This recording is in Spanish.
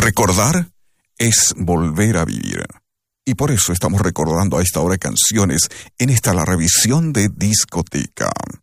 Recordar es volver a vivir. Y por eso estamos recordando a esta hora canciones en esta la revisión de discoteca.